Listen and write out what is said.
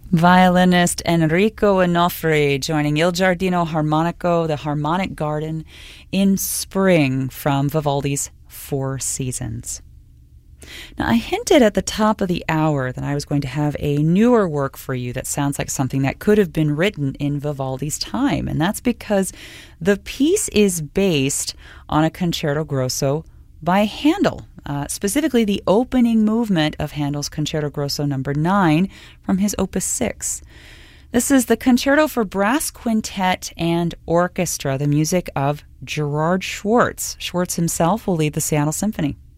Violinist Enrico Onofri joining Il Giardino Harmonico, the Harmonic Garden, in spring from Vivaldi's Four Seasons. Now, I hinted at the top of the hour that I was going to have a newer work for you that sounds like something that could have been written in Vivaldi's time, and that's because the piece is based on a concerto grosso by Handel, specifically the opening movement of Handel's Concerto Grosso No. 9 from his Opus 6. This is the Concerto for Brass Quintet and Orchestra, the music of Gerard Schwartz. Schwartz himself will lead the Seattle Symphony.